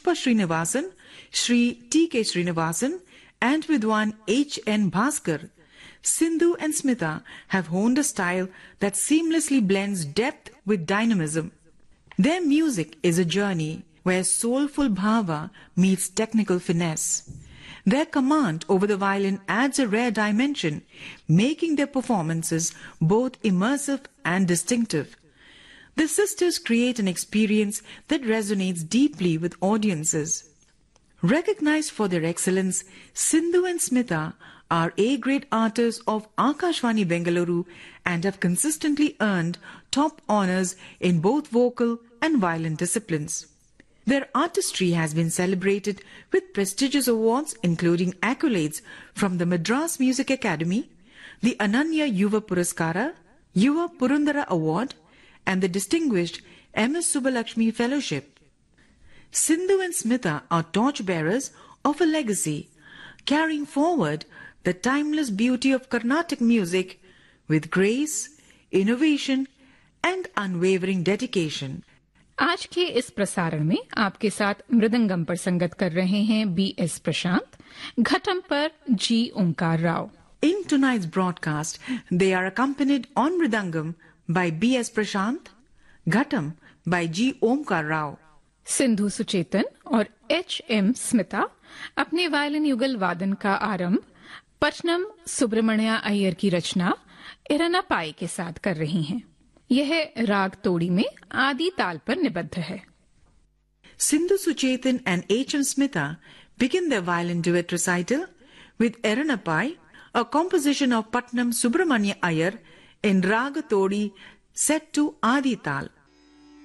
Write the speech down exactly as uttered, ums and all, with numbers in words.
Pushpa Srinivasan, Shri T K Srinivasan, and Vidwan H N Bhaskar, Sindhu and Smita have honed a style that seamlessly blends depth with dynamism. Their music is a journey where soulful bhava meets technical finesse. Their command over the violin adds a rare dimension, making their performances both immersive and distinctive. The sisters create an experience that resonates deeply with audiences. Recognized for their excellence, Sindhu and Smita are A-grade artists of Akashvani Bengaluru and have consistently earned top honors in both vocal and violin disciplines. Their artistry has been celebrated with prestigious awards including accolades from the Madras Music Academy, the Ananya Yuva Puraskara, Yuva Purandara Award, and the distinguished M S Subbalakshmi Fellowship. Sindhu and Smita are torchbearers of a legacy, carrying forward the timeless beauty of Carnatic music with grace, innovation, and unwavering dedication. आज के इस प्रसारण में आपके साथ मृदंगम पर संगत कर रहे हैं बी एस प्रशांत, घटम पर जी ओंकार Rao. In tonight's broadcast, they are accompanied on mridangam by B S Prashant, Ghatam by G Omkar Rao. Sindhu Suchetan और एच एम स्मिता अपने वायलिन युगल वादन का आरंभ पचनम सुब्रमण्या अय्यर की रचना इरना पाई के साथ कर रही हैं. यह राग तोड़ी में आदि ताल पर निबद्ध है. Sindhu Suchetan and H M Smita begin their violin duet recital with Eranapai, a composition of Patnam Subramanya Iyer in Raga Todi set to Adi Tal.